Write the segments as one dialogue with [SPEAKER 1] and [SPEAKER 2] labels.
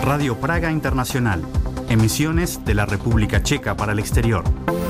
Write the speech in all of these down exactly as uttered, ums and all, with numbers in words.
[SPEAKER 1] Radio Praga Internacional. Emisiones de la República Checa para el exterior.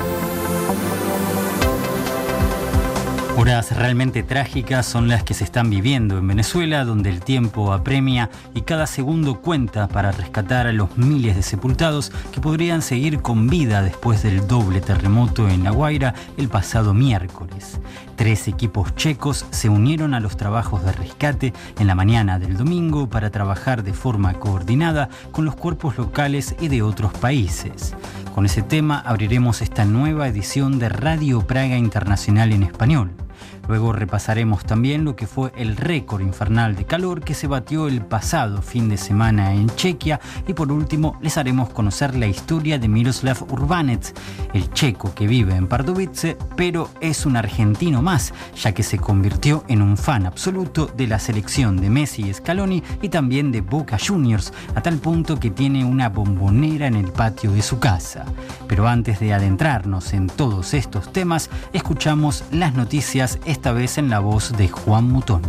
[SPEAKER 2] Horas realmente trágicas son las que se están viviendo en Venezuela, donde el tiempo apremia y cada segundo cuenta para rescatar a los miles de sepultados que podrían seguir con vida después del doble terremoto en La Guaira el pasado miércoles. Tres equipos checos se unieron a los trabajos de rescate en la mañana del domingo para trabajar de forma coordinada con los cuerpos locales y de otros países. Con ese tema abriremos esta nueva edición de Radio Praga Internacional en español. Luego repasaremos también lo que fue el récord infernal de calor que se batió el pasado fin de semana en Chequia y por último les haremos conocer la historia de Miroslav Urbanec, el checo que vive en Pardubice, pero es un argentino más, ya que se convirtió en un fan absoluto de la selección de Messi y Scaloni y también de Boca Juniors, a tal punto que tiene una bombonera en el patio de su casa. Pero antes de adentrarnos en todos estos temas, escuchamos las noticias, esta vez en la voz de Juan Mutoni.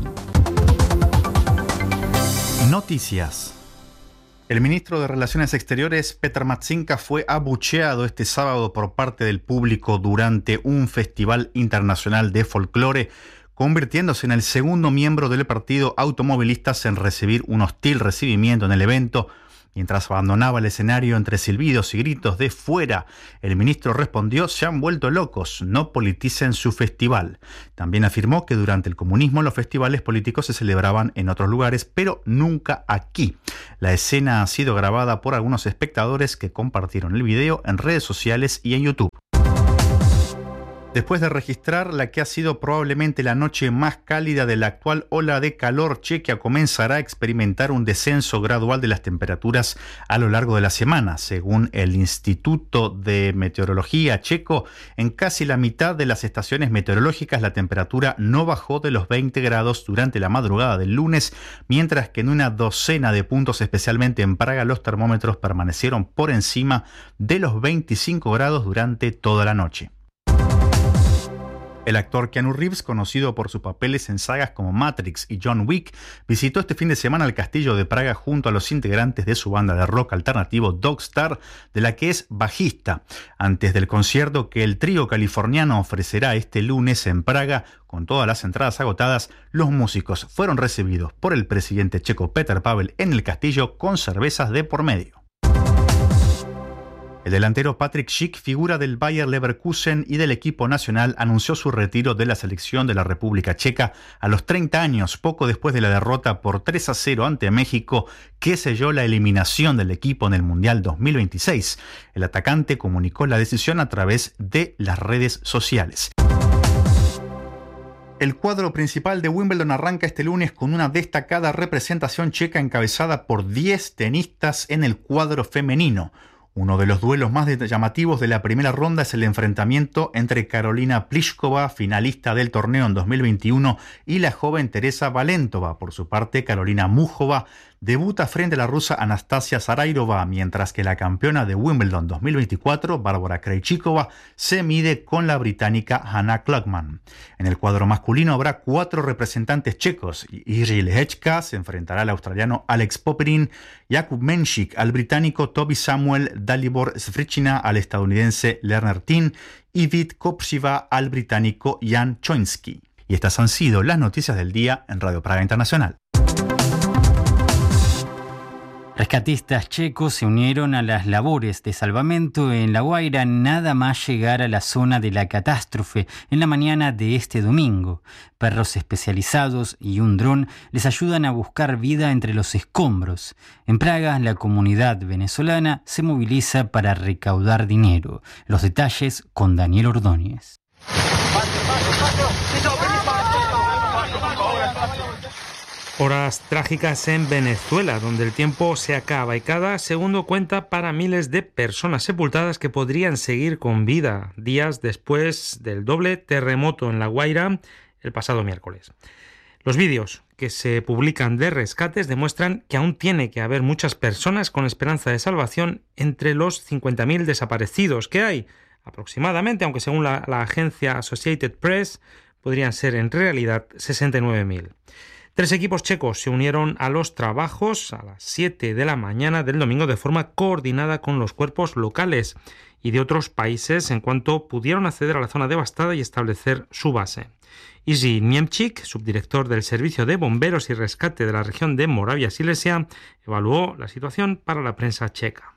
[SPEAKER 1] Noticias. El ministro de Relaciones Exteriores, Petr Matsinka, fue abucheado este sábado por parte del público durante un festival internacional de folclore, convirtiéndose en el segundo miembro del partido automovilistas en recibir un hostil recibimiento en el evento. Mientras abandonaba el escenario entre silbidos y gritos de "fuera", el ministro respondió: "Se han vuelto locos, no politicen su festival". También afirmó que durante el comunismo los festivales políticos se celebraban en otros lugares, pero nunca aquí. La escena ha sido grabada por algunos espectadores que compartieron el video en redes sociales y en YouTube. Después de registrar la que ha sido probablemente la noche más cálida de la actual ola de calor, Chequia comenzará a experimentar un descenso gradual de las temperaturas a lo largo de la semana. Según el Instituto de Meteorología checo, en casi la mitad de las estaciones meteorológicas la temperatura no bajó de los veinte grados durante la madrugada del lunes, mientras que en una docena de puntos, especialmente en Praga, los termómetros permanecieron por encima de los veinticinco grados durante toda la noche. El actor Keanu Reeves, conocido por sus papeles en sagas como Matrix y John Wick, visitó este fin de semana el castillo de Praga junto a los integrantes de su banda de rock alternativo Dogstar, de la que es bajista. Antes del concierto que el trío californiano ofrecerá este lunes en Praga, con todas las entradas agotadas, los músicos fueron recibidos por el presidente checo Petr Pavel en el castillo con cervezas de por medio. El delantero Patrik Schick, figura del Bayer Leverkusen y del equipo nacional, anunció su retiro de la selección de la República Checa a los treinta años, poco después de la derrota por tres a cero ante México, que selló la eliminación del equipo en el Mundial dos mil veintiséis. El atacante comunicó la decisión a través de las redes sociales. El cuadro principal de Wimbledon arranca este lunes con una destacada representación checa encabezada por diez tenistas en el cuadro femenino. Uno de los duelos más llamativos de la primera ronda es el enfrentamiento entre Karolina Pliskova, finalista del torneo en dos mil veintiuno, y la joven Teresa Valentova. Por su parte, Karolina Muchova debuta frente a la rusa Anastasia Zarairova, mientras que la campeona de Wimbledon dos mil veinticuatro, Bárbara Krejcikova, se mide con la británica Hannah Klugman. En el cuadro masculino habrá cuatro representantes checos. Jiří Lehečka se enfrentará al australiano Alex Popyrin, Jakub Menšík al británico Toby Samuel, Dalibor Svričina al estadounidense Lerner Tin y Vít Kopřiva al británico Jan Choinski. Y estas han sido las noticias del día en Radio Praga Internacional.
[SPEAKER 2] Rescatistas checos se unieron a las labores de salvamento en La Guaira nada más llegar a la zona de la catástrofe en la mañana de este domingo. Perros especializados y un dron les ayudan a buscar vida entre los escombros. En Praga, la comunidad venezolana se moviliza para recaudar dinero. Los detalles con Daniel Ordóñez.
[SPEAKER 3] Horas trágicas en Venezuela, donde el tiempo se acaba y cada segundo cuenta para miles de personas sepultadas que podrían seguir con vida días después del doble terremoto en La Guaira el pasado miércoles. Los vídeos que se publican de rescates demuestran que aún tiene que haber muchas personas con esperanza de salvación entre los cincuenta mil desaparecidos que hay aproximadamente, aunque según la, la agencia Associated Press podrían ser en realidad sesenta y nueve mil. Tres equipos checos se unieron a los trabajos a las siete de la mañana del domingo de forma coordinada con los cuerpos locales y de otros países en cuanto pudieron acceder a la zona devastada y establecer su base. Isi Niemczyk, subdirector del Servicio de Bomberos y Rescate de la región de Moravia Silesia, evaluó la situación para la prensa checa.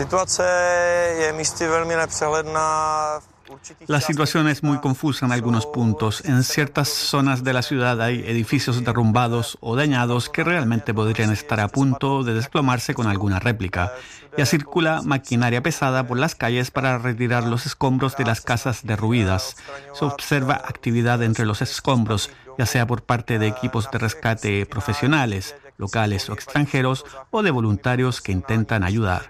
[SPEAKER 4] La situación es muy confusa en algunos puntos. En ciertas zonas de la ciudad hay edificios derrumbados o dañados que realmente podrían estar a punto de desplomarse con alguna réplica. Ya circula maquinaria pesada por las calles para retirar los escombros de las casas derruidas. Se observa actividad entre los escombros, ya sea por parte de equipos de rescate profesionales, locales o extranjeros, o de voluntarios que intentan ayudar.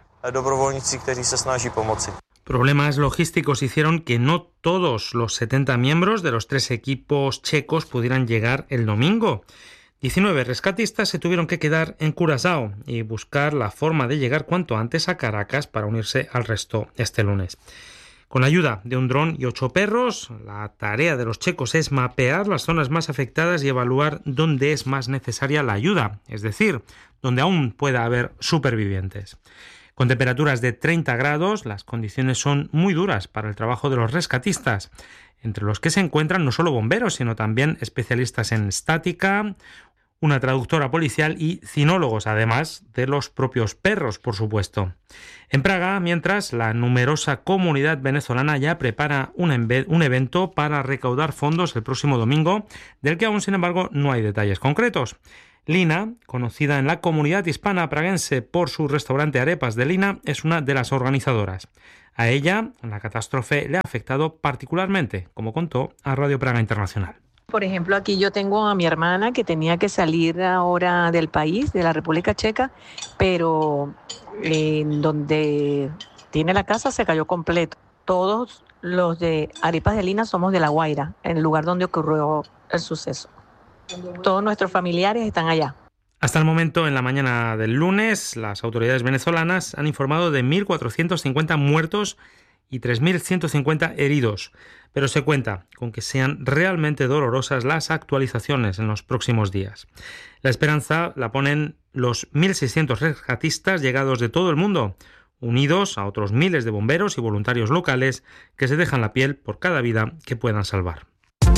[SPEAKER 3] Problemas logísticos hicieron que no todos los setenta miembros de los tres equipos checos pudieran llegar el domingo. diecinueve rescatistas se tuvieron que quedar en Curazao y buscar la forma de llegar cuanto antes a Caracas para unirse al resto este lunes. Con la ayuda de un dron y ocho perros, la tarea de los checos es mapear las zonas más afectadas y evaluar dónde es más necesaria la ayuda, es decir, donde aún pueda haber supervivientes. Con temperaturas de treinta grados, las condiciones son muy duras para el trabajo de los rescatistas, entre los que se encuentran no solo bomberos, sino también especialistas en estática, una traductora policial y cinólogos, además de los propios perros, por supuesto. En Praga, mientras, la numerosa comunidad venezolana ya prepara un, enve- un evento para recaudar fondos el próximo domingo, del que aún, sin embargo, no hay detalles concretos. Lina, conocida en la comunidad hispana praguense por su restaurante Arepas de Lina, es una de las organizadoras. A ella, la catástrofe le ha afectado particularmente, como contó a Radio Praga Internacional.
[SPEAKER 5] Por ejemplo, aquí yo tengo a mi hermana que tenía que salir ahora del país, de la República Checa, pero en donde tiene la casa se cayó completo. Todos los de Arepas de Lina somos de La Guaira, en el lugar donde ocurrió el suceso. Todos nuestros familiares están allá.
[SPEAKER 3] Hasta el momento, en la mañana del lunes, las autoridades venezolanas han informado de mil cuatrocientos cincuenta muertos y tres mil ciento cincuenta heridos, pero se cuenta con que sean realmente dolorosas las actualizaciones en los próximos días. La esperanza la ponen los mil seiscientos rescatistas llegados de todo el mundo, unidos a otros miles de bomberos y voluntarios locales que se dejan la piel por cada vida que puedan salvar.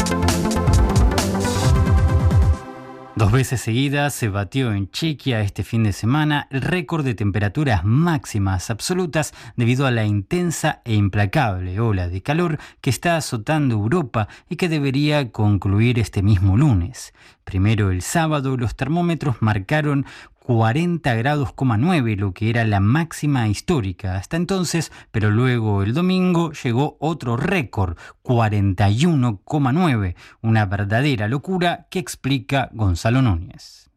[SPEAKER 2] Dos veces seguidas se batió en Chequia este fin de semana el récord de temperaturas máximas absolutas debido a la intensa e implacable ola de calor que está azotando Europa y que debería concluir este mismo lunes. Primero el sábado los termómetros marcaron cuarenta grados coma nueve, lo que era la máxima histórica hasta entonces, pero luego el domingo llegó otro récord, cuarenta y uno coma nueve, una verdadera locura que explica Gonzalo Núñez.